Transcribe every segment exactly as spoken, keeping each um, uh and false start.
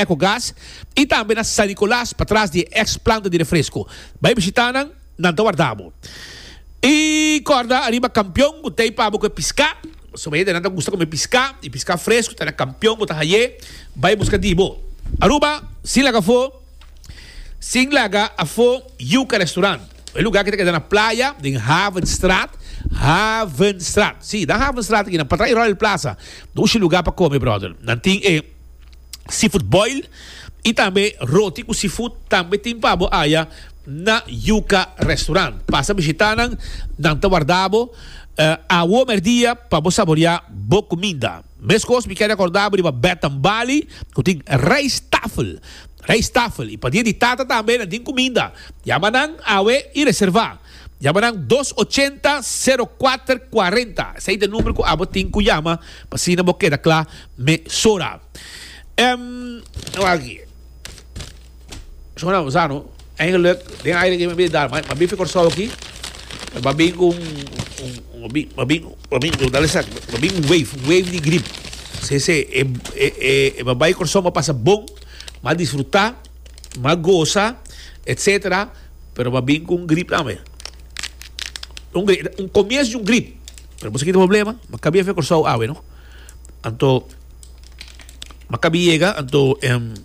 Ecogás e também na San Nicolás, para trás de ex-planta de refresco. Vai visitar na Guardabo. E corda, arriba campeão, o tem para você piscar. Se você não gosta de comer piscar, e piscar fresco, está na campeão, você aí, vai buscar dibo. Aruba, sin laga fo, sin laga a fo, Yuca Restaurant. É o lugar que está na praia, em Havenstraat. Havenstraat. Sim, na Havenstraat, aqui na Patrai Royal Plaza. Dois lugar para comer, brother. Não tem é, seafood boil e também roti com seafood. Também tem para aí na Yuca Restaurant. Passa a visitar na Guardabo. Uh, a o dia para você saborear boa comida. Mesmo coisa, me quero acordar para Betambali, que tem Rijsttafel. Rijsttafel. E para dia de tata também tem comida. Yamanang, awe e reservar. Yamanang dois oito zero zero quatro quatro zero. Esse é o número que a botin que chama para se não queda claro, me sora. Um, aqui. Só não, Zano. Eigenlijk, denk eigenlijk que me dar, mas bem ficou só aqui. Mas bem com um bem bem bem dá licença, bem um wave, um wave de grip. Se se é é é vai com só uma passa bom, mas desfrutar, mas gozar, etcétera. Pero bem com um grip também. Um um começo de um grip. Pero você tem problema, mas cabia ficar só ave, não? Então, mas cabia chega, então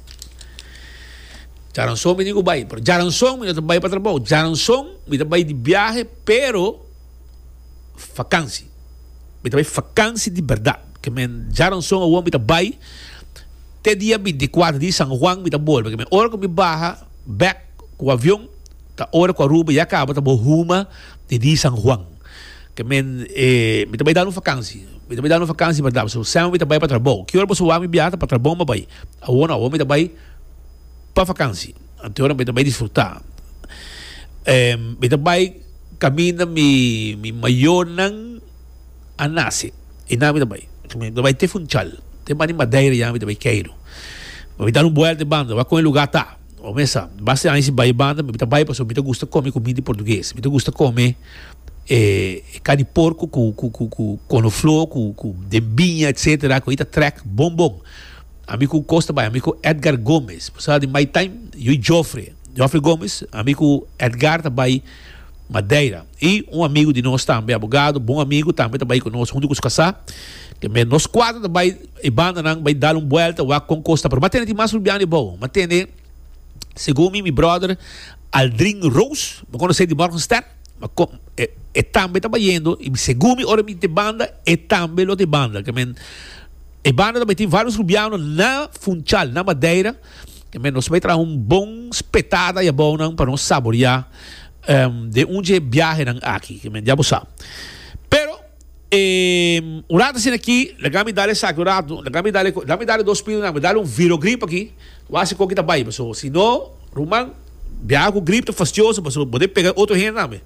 Jaranson me digo vai, pero Jaranson me não vai para trabalho. Jaranson me vai de viagem, pero vacância. Me vai vacância de verdade. Que me Jaranson o homem me vai até dia vinte e quatro de São Juan me volta, porque me hora que me barra back com o avião, tá hora com a Aruba e acaba tá Ruma de São Juan. Que me eh, me vai dar uma vacância. Me vai dar uma vacância verdade. So sempre me vai para trabalho. Que hora você vai me viajar para trabalho, me vai. A hora o homem vai para vacância. Então, eu também desfrutar. Eu também caminho me me maior não a nasce. E não me também. Eu também ter funchal. Tem mais madeira já me também quero. Me dar um boel de banda, vai com o lugar tá. Ou mesmo, basta aí se vai banda, me também passou, me gosta comer comida português. Me gosta comer eh carne de porco com com com com flor, com com dembinha, etcétera. Com ita track bom bom. Amigo Costa vai, amigo Edgar Gomes, sabe de my time, eu e Joffrey, Joffrey Gomes, amigo Edgar também Madeira e um amigo de nós também, advogado, bom amigo também também conosco, junto com os casar, que nós quatro também e banda não vai dar um volta lá com Costa, mas tem mais lubiano bom, mas tem segundo meu brother Aldrin Rose, me conhece de Morgenstern, mas é, é também também indo e segundo ora me de banda é também lo de banda, que men e banda também tem vários rubianos na Funchal, na Madeira, que nós vai trazer um bom espetada e bom para nós saborear um, de onde viaje aqui, que já você sabe. Pero, eh, um rato assim aqui, legal me dar esse sagrado, legal me dar, legal me dar dois pilos, me dar um virogrip aqui, quase que está bem, pessoal. Se não, Roman, viaja com gripe, fastioso, pessoal, poder pegar outro renda também.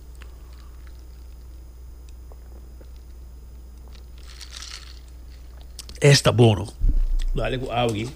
Está bom, não? Dale com água aqui.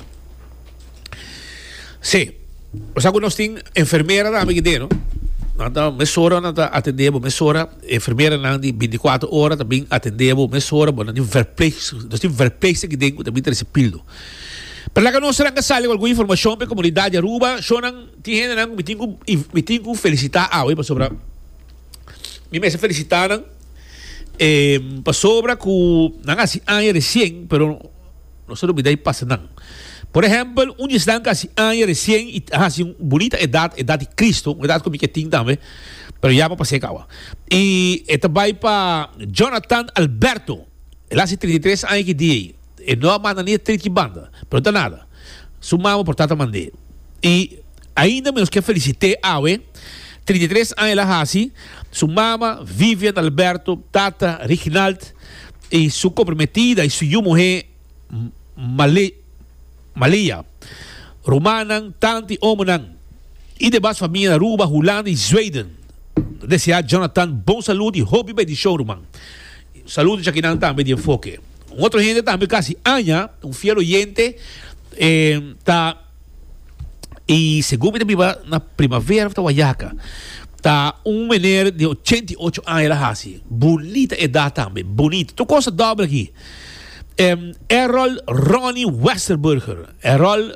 Sim. O sabe que nós temos enfermeira da amiga dele, não? Então, mesora não atendemos, mesora, enfermeira não de vinte e quatro horas também atendemos, mesora, bom, nós temos verpleegster, nós temos verpleegster que dentro também tem esse pildo. Para que nós será que sale alguma informação para a comunidade de Aruba, só não tem não, me tenho me tenho felicitar a para sobra. Me me felicitaram. Eh, para sobra com não assim anos recém, pero nós não me dá passa não. Por exemplo, um estão assim anos recém e assim bonita idade, idade de Cristo, uma idade como que tem também, pero já para passar cá. E é também para Jonathan Alberto, ele tem trinta e três anos que dia, e não manda nem trinta banda, pero não nada. Sumamos por tanto mandei. E ainda menos que felicitei a we trinta e três anos ela assim. Sua mama, Vivian Alberto, Tata, Reginald, e sua comprometida e sua mulher, Malia, Romanan, Tanti, Omanan, e de base família Aruba, Holanda e Zweden. Desejar Jonathan, bom saúde e hobby bem de show, Roman. Saúde já que não também de enfoque. Um outro gente também, quase Anya, um fiel oyente, eh, tá, e segundo me na primavera, está Guayaca. Tá um menino de oitenta e oito anos ela assim, bonita idade também, bonito. Tu coisa dobra aqui. Um, Errol Ronnie Westerburger, Errol